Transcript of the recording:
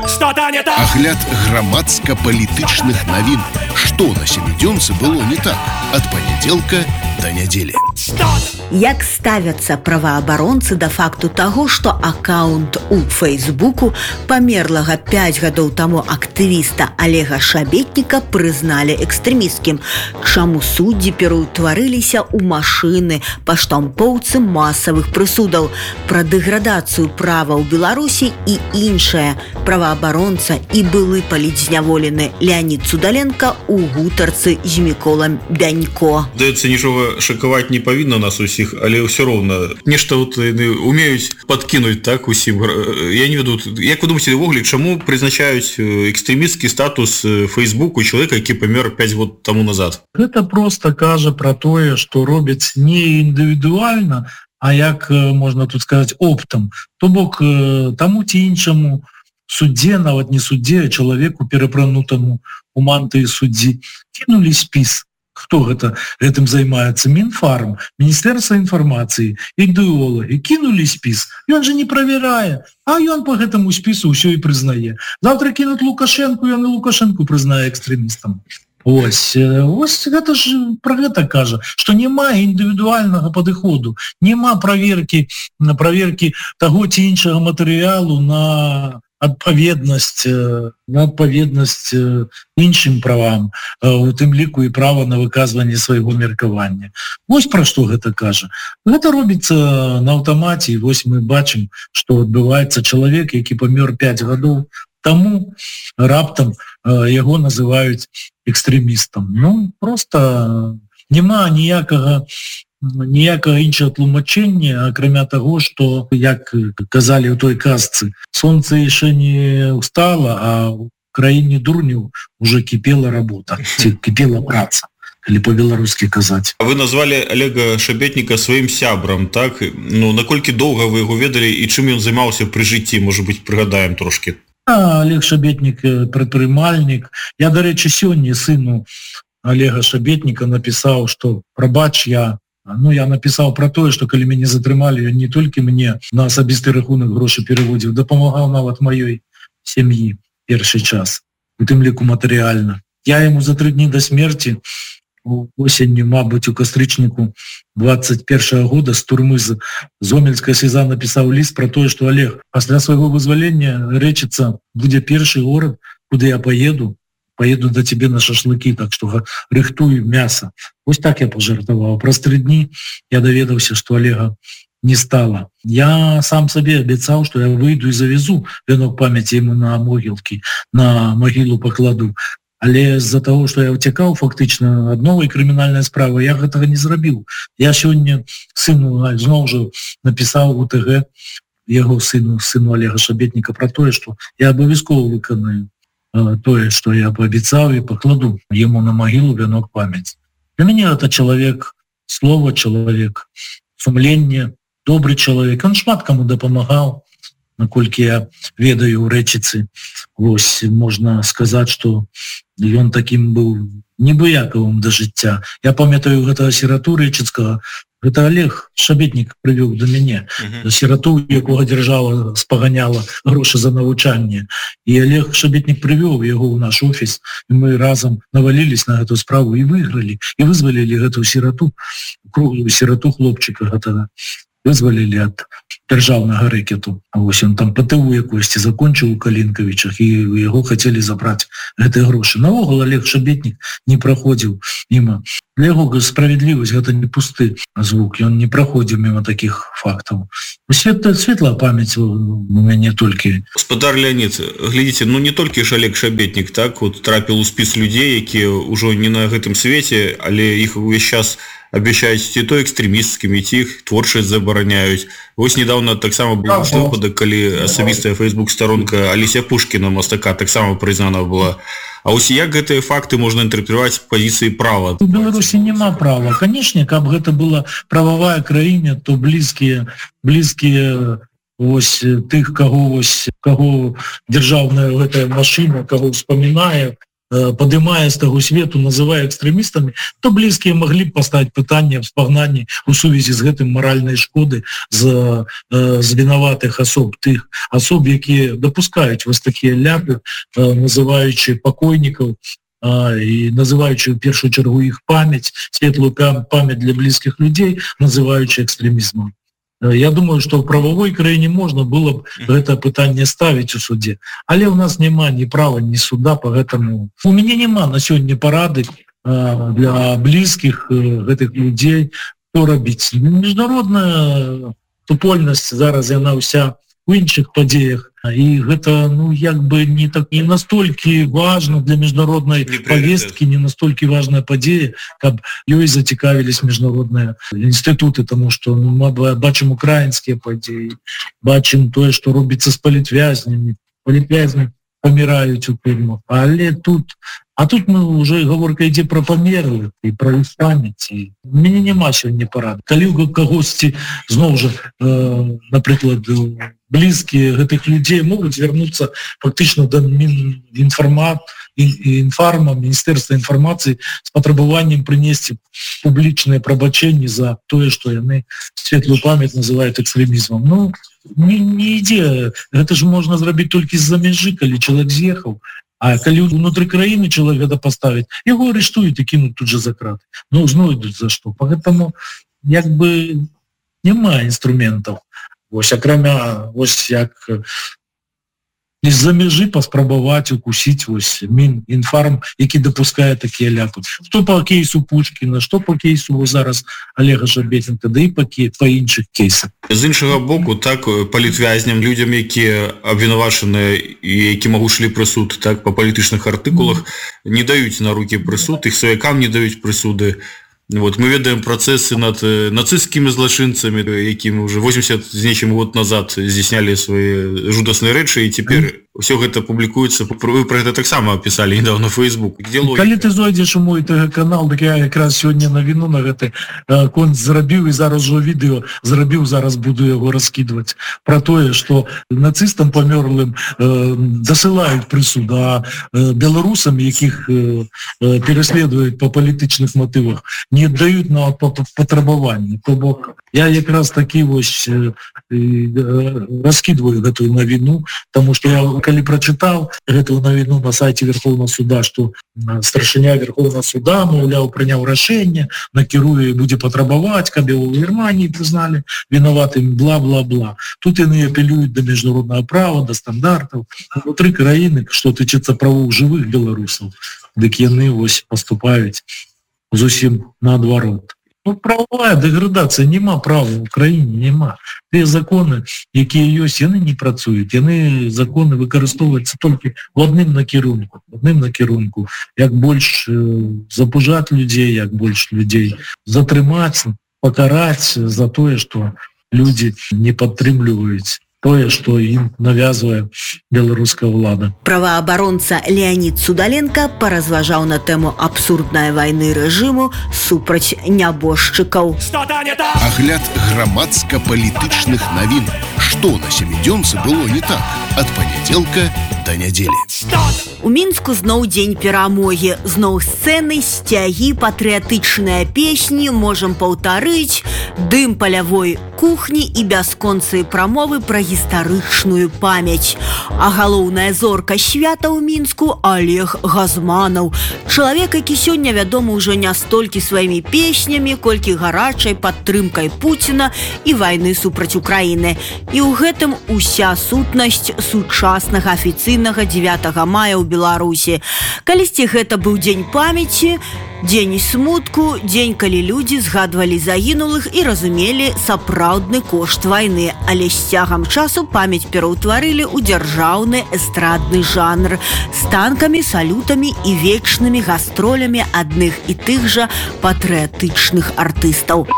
Что-то не так. Агляд грамадска-палітычных навін. Што на сямідзёнцы было не так? Ад панядзелка да нядзелі. Як ставяцца праваабаронцы да факту таго, што аккаунт у Фейсбуку памерлага 5 гадоў таму актывіста Олега Шабетніка прызналі экстрэмісцкім, чаму суддзі пераўтварыліся ў машыны па штампоўцы масавых прысудаў, пра дэградацыю права ў Беларусі і іншае. Праваабаронца і былы палітзняволены Леонид Цудаленко у гутарцы з Міколам Бянько. Здаецца, нічога шакаваць не павінна нас усіх, але ўсё роўна нешта умеюць падкінуць так усім. Я не веду, як вы думаеце ўвогуле, чаму прызначаюць экстрэмісцкі статус Фейсбуку чалавека, які памёр 5 год таму назад? Гэта проста кажа пра тое, што робяць не індывідуальна, а як можна тут сказаць оптам. То бок таму ці іншаму суддзе, нават не суддзе, а чалавеку перапранутаму у мантыі суддзі кінулі спіс. Хто гэтым займаецца? Мінфарм, Міністэрства інфармацыі, ідэолагі кінулі спіс. Ён жа не правярае, а ён по гэтаму спісу ўсё і прызнае. Завтра кінуць Лукашэнку, ён і Лукашэнку прызнае экстрэмістам. Вось гэта ж пра гэта кажа, што няма індывідуальнага падыходу, няма праверкі таго ці іншага матэрыялу на адпаведнасць іншым правам, у тым ліку і права на выказванне свайго меркавання. Вось пра што гэта кажа. Гэта робіцца на аўтамаце, і вось мы бачым, што адбываецца чалавек, які памёр 5 гадоў таму, раптам яго называюць экстрэмістам. Ну, проста няма ніякага іншага тлумачэння, акрамя таго, што, як казалі ў той казцы, сонца яшчэ не ўстала, а ў краіне дурняў уже кіпела работа, ці кіпела праца, калі па-беларускі казаць. Вы назвалі Олега Шабетніка сваім сябрам, так? Ну, наколькі доўга вы яго ведалі і чым ён займаўся пры жыцці, можа быць, прыгадаем трошкі? Олег Шабетнік прадпрымальнік. Я, дарэчы, сёння сыну Олега Шабетніка напісаў, што прабач, я напісаў пра тое, што калі мяне затрымалі, ён не толькі мне на асабісты рахунак грошы пераводзіў, дапамагаў нават маёй сям'і першы час, у тым ліку матэрыяльна. Я яму за 3 дні да смерці осенню, мабыць, у кастрычніку 21 года з турмы з Зомельскай СІЗА напісаў ліст пра тое, што Олег, пасля свайго вызвалення, рэчыцца, будзе першы горад, куды я поеду до тебе на шашлыкі, так што рыхтуй мяса. Вось так я пажартаваў. Праз 3 дні я даведаўся, што Олега не стала. Я сам сабе абяцаў, што я выйду і завезу вянок памяці яму на могілкі, на магілу пакладу. Але з-за таго, што я ўцякаў фактычна ад новай крымінальнай справы, я гэтага не зрабіў. Я сёння сыну зноў жа напісаў у ТГ яго сыну Олега Шабетніка пра тое, што я абавязкова выканаю тое, што я паабяцаў, і пакладу яму на магілу вянок памяці. Для мяне гэта чалавек слова, чалавек сумлення, добры чалавек. Он шмат каму дапамагаў, наколькі я ведаю ў рэчыцы. Вось, можна сказаць, што ён такім быў небыякавым да жыцця. Я памятаю гэтага сірату рэчыцкага. Гэта Олег Шабетнік прывёў да мяне. Сірату, якога дзяржава спаганяла грошы за навучанне. І Олег Шабетнік прывёў яго ў наш офіс, і мы разам навалілись на гэту справу і выйгралі, і вызвалілі гэтую сірату, круглую сірату хлопчыка гэтага. Вызвалілі ад дзяржаўнага рэкету. Вось ён там ПТУ якосці закончыў у Калінкавічах, і яго хацелі забраць гэтыя грошы. Навогул Олег Шабетнік не праходзіў міма. Для яго справядлівасць гэта не пусты звук, ён не праходзіў міма такіх фактаў. Светлая памяць у мяне толькі. Гаспадар Леонид, глядзіце, не толькі ж Олег Шабетнік, так, трапіў у спіс людзей, якія ўжо не на гэтым свеце, але іх увесь час абяцаюць ці то экстрэмісцкімі, ці іх творчасць забараняюць. Вось недавно таксама быў выпадак, калі асабістая фейсбук-старонка Алесія Пушкіна, мастака, таксама прызнана была. А ось як гэтыя факты можна інтэрпрэтаваць з пазіцыі права? У Беларусі няма права. Канечне, каб гэта была прававая краіна, то блізкія ось тых, каго дзяржаўная гэтая машына, каго ўспамінае, падымае з таго свету, называе экстрэмістамі, то блізкія маглі б паставіць пытанне аб спагнанні у сувязі з гэтым маральнай шкоды з вінаватых асоб, тых асоб, якія дапускаюць вось такія ляпы, называючы пакойнікаў і называючы ў першую чаргу іх памяць, светлую памяць для блізкіх людзей, называючы экстрэмізмам. Я думаю, што ў прававой краіне можна было б гэта пытанне ставіць у судзе, але ў нас няма ні права, ні суда по гэтаму. У мяне няма на сёння парады для блізкіх гэтых людзей, што рабіць. Міжнародная супольнасць зараз яна ўся у іншых падзеях, і гэта як бы не настолькі важна для міжнароднай повесткі, не настолькі важная падзея, каб ёй зацікавілись міжнародныя інстытуты, таму што мы бачым украінскія падзеі, бачым тое, што робіцца з палітвязнямі, паміраюць у тюрьмах, але тут мы уже гаворка ідзе пра памерлых і пра іх памяць. Мяне няма сёння парады. Калі ў кагосьці зноў жа, напрыклад, блізкія гэтых людзей могуць вярнуцца фактычна да Міністэрства інфармацыі з патрабаваннем прынесці публічнае прабачэнне за тое, што яны светлую памяць называюць экстрэмізмам. Не ідзе. Гэта ж можна зрабіць толькі з-за мяжы, калі чалавек з'ехаў. А калі ўнутры краіны чалавек гэта паставіць, яго арыштуюць і кінуць тут жа за краты. Знойдуць за што. Поэтому як бы няма інструментаў. Акрамя як з-за мяжы паспрабаваць укусіць Мінінфарм, які дапускае такія ляпы. Што па кейсу Пушкіна, што па кейсу зараз Олега Шабетніка, да і па іншых кейсах. З іншага боку, так, палітвязням, людзям, якія абвінавачаныя і які магуць ішлі прысуд, так, па палітычных артыкулах, не даюць на рукі прысуд, іх сваякам не даюць прысуды. Мы ведаем працэсы над нацысцкімі злачынцамі, якімі уже 80 з нечым год назад здзяйснялі свае жудасныя рэчы, і цяпер ўсё гэта публікуецца. Вы пра гэта таксама пісалі недавно в Facebook. Калі ты зойдзеш у мой канал, так я якраз сёння навіну на гэты конт зрабіў, і зараз ужо відэо зрабіў, зараз буду яго раскідваць, пра тое, што нацыстам памёрлым дасылаюць прысуд, а беларусам, якіх пераследуюць па палітычных матывах, не даюць на патрабаванні. То бок я якраз такі раскідваю гэтую навіну, таму што я калі прачытаў гэтую навіну на сайце Верховного суда, што старшыня Верховного суда, маўляў, прыняў рашэнне, накіруе, будзе патрабаваць, каб яго ў Германії прызналі вінаватым, бла-бла-бла. Тут яны апелююць да міжнароднага права, да стандартаў. Унутры краіны, што тычыцца правоў жывых беларусаў, дык яны паступаюць зусім наадварот. Правовая дэградацыя, няма права ў краіне, няма. Тыя законы, якія ёсць, яны не працуюць. Яны, законы, выкарыстоўваюцца толькі ў адным накірунку. Як больш запужаць людзей, як больш людзей затрымаць, пакараць за тое, што людзі не падтрымліваюць тое, што ім навязвае беларуская ўлада. Праваабаронца Леонид Судаленко паразважаў на тэму абсурднай вайны рэжыму супраць нябожчыкаў. Агляд грамадска-палітычных навін. Што на сямідзёнцы было не так? Ад панядзелка да нядзелі. У Мінску зноў дзень перамогі. Зноў сцэны, сцягі, патрыятычныя песні, можам паўтарыць, дым палявой кухні і бясконцыя прамовы пра гістарычную памяць. А галоўная зорка свята ў Мінску Олег Газманаў. Чалавек, які сёння вядомы ўжо не столькі сваімі песнямі, колькі гарачай падтрымкай Пуціна і вайны супраць Украіны. І ў гэтым уся сутнасць сучаснага афіцыйнага 9 мая ў Беларусі. Калісьці гэта быў дзень памяці, дзень смутку, дзень, калі людзі згадвалі загінулых і разумелі сапраўдны кошт вайны, але з цягам часу памяць пераўтварылі ў дзяржаўны эстрадны жанр з танкамі, салютамі і вечнымі гастролямі адных і тых жа патрыятычных артыстаў.